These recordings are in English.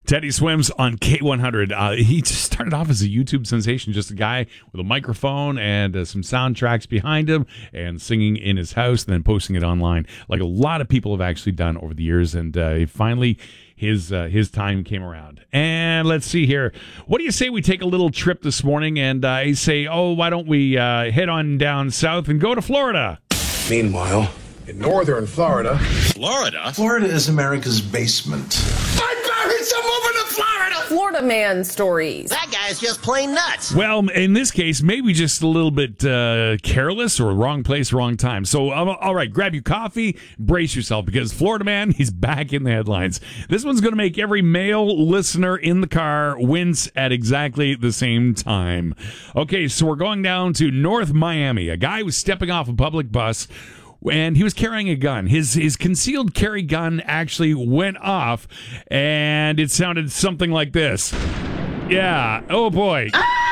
Teddy Swims on K100. He just started off as a YouTube sensation, just a guy with a microphone and some soundtracks behind him and singing in his house and then posting it online like a lot of people have actually done over the years. And finally, his time came around. And let's see here. What do you say we take a little trip this morning and I say, why don't we head on down south and go to Florida? Meanwhile, in northern Florida. Florida is America's basement. I buried some woman in Florida! Florida man stories. That guy's just plain nuts. Well, in this case, maybe just a little bit careless or wrong place, wrong time. So, all right, grab your coffee, brace yourself, because Florida man, he's back in the headlines. This one's going to make every male listener in the car wince at exactly the same time. Okay, so we're going down to North Miami. A guy was stepping off a public bus and he was carrying a gun. His concealed carry gun actually went off, and it sounded something like this. Yeah. Oh, boy.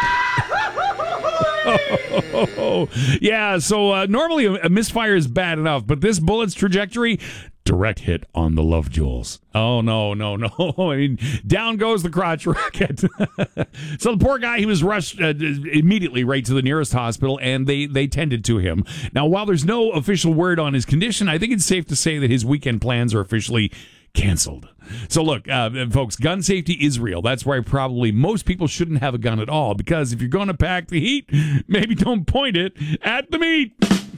Yeah, so normally a misfire is bad enough, but this bullet's trajectory, direct hit on the love jewels. Oh, no. I mean, down goes the crotch rocket. So the poor guy, he was rushed immediately right to the nearest hospital, and they tended to him. Now, while there's no official word on his condition, I think it's safe to say that his weekend plans are officially canceled. So look, folks, gun safety is real. That's why probably most people shouldn't have a gun at all, because if you're going to pack the heat, maybe don't point it at the meat.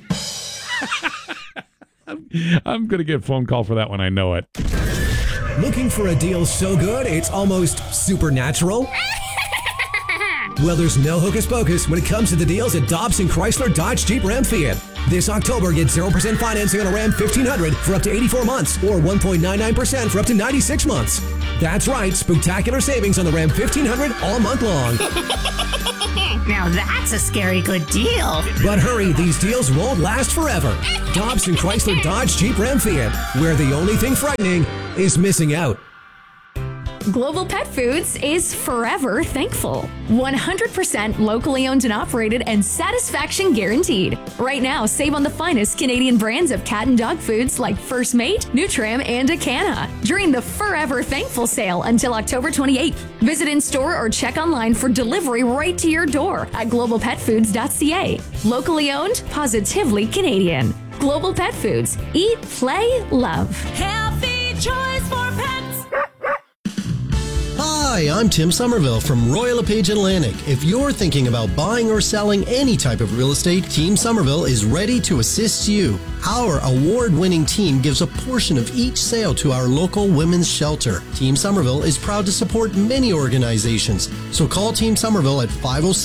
I'm going to get a phone call for that one. I know it. Looking for a deal so good it's almost supernatural? Well, there's no hocus pocus when it comes to the deals at Dobson Chrysler Dodge Jeep Ram Fiat. This October, get 0% financing on a Ram 1500 for up to 84 months or 1.99% for up to 96 months. That's right, spectacular savings on the Ram 1500 all month long. Now that's a scary good deal. But hurry, these deals won't last forever. Dobson Chrysler Dodge Jeep Ram Fiat, where the only thing frightening is missing out. Global Pet Foods is forever thankful. 100% locally owned and operated and satisfaction guaranteed. Right now, save on the finest Canadian brands of cat and dog foods like First Mate, Nutram, and Acana during the Forever Thankful sale until October 28th. Visit in-store or check online for delivery right to your door at globalpetfoods.ca. Locally owned, positively Canadian. Global Pet Foods. Eat, play, love. Healthy choice for pets. Hi, I'm Tim Somerville from Royal LePage Atlantic. If you're thinking about buying or selling any type of real estate, Team Somerville is ready to assist you. Our award-winning team gives a portion of each sale to our local women's shelter. Team Somerville is proud to support many organizations. So call Team Somerville at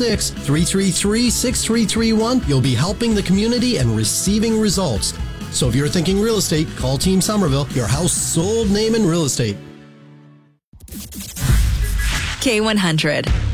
506-333-6331. You'll be helping the community and receiving results. So if you're thinking real estate, call Team Somerville, your house sold name in real estate. K100.